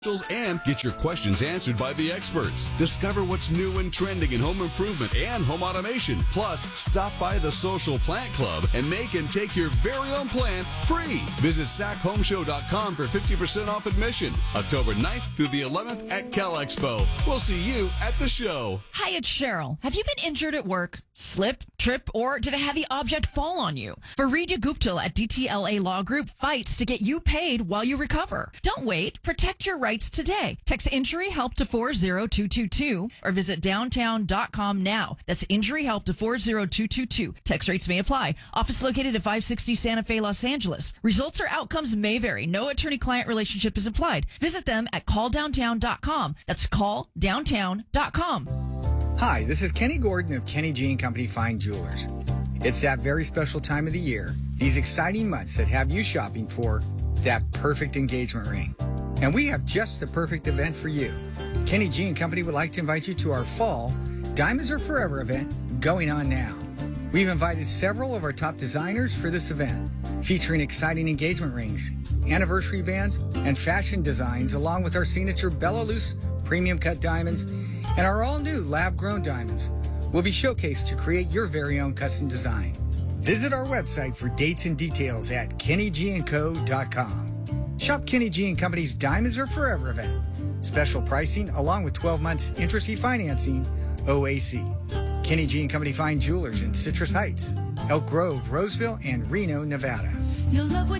and get your questions answered by the experts. Discover what's new and trending in home improvement and home automation. Plus, stop by the Social Plant Club and make and take your very own plant free. Visit SACHomeshow.com for 50% off admission. October 9th through the 11th at Cal Expo. We'll see you at the show. Hi, it's Cheryl. Have you been injured at work? Slip, trip, or did a heavy object fall on you? Faridya Gupta at DTLA Law Group fights to get you paid while you recover. Don't wait. Protect your rights today. Text Injury Help to 40222 or visit downtown.com now. That's Injury Help to 40222. Text rates may apply. Office located at 560 Santa Fe, Los Angeles. Results or outcomes may vary. No attorney-client relationship is implied. Visit them at calldowntown.com. That's calldowntown.com. Hi, this is Kenny Gordon of Kenny G & Company Fine Jewelers. It's that very special time of the year, these exciting months that have you shopping for that perfect engagement ring. And we have just the perfect event for you. Kenny G & Company would like to invite you to our fall Diamonds Are Forever event going on now. We've invited several of our top designers for this event, featuring exciting engagement rings, anniversary bands, and fashion designs, along with our signature Bella Luce premium cut diamonds and our all-new lab-grown diamonds will be showcased to create your very own custom design. Visit our website for dates and details at KennyGandCo.com. Shop Kenny G & Company's Diamonds Are Forever event. Special pricing along with 12 months interest-free financing, OAC. Kenny G & Company Fine Jewelers in Citrus Heights, Elk Grove, Roseville, and Reno, Nevada. You'll love what